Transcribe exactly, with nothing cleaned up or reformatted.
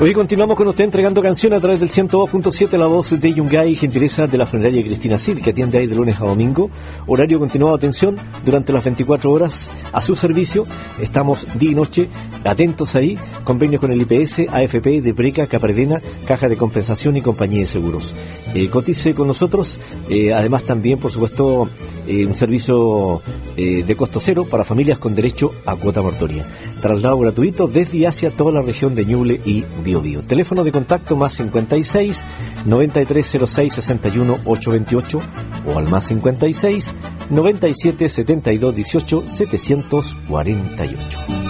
Hoy continuamos con usted entregando canciones a través del ciento dos punto siete, la voz de Yungay, gentileza de la funeraria Cristina Cid, que atiende ahí de lunes a domingo. Horario continuado de atención durante las veinticuatro horas a su servicio. Estamos día y noche atentos ahí. Convenio con el I P S, A F P, Depreca, Capredena, Caja de Compensación y Compañía de Seguros. Eh, cotice con nosotros. Eh, además también, por supuesto, eh, un servicio eh, de costo cero para familias con derecho a cuota mortoria. Traslado gratuito desde y hacia toda la región de Ñuble y Biobío. Teléfono de contacto más cincuenta y seis, noventa y tres cero seis, sesenta y uno, ochocientos veintiocho o al más cincuenta y seis, noventa y siete, setenta y dos, dieciocho, setecientos cuarenta y ocho.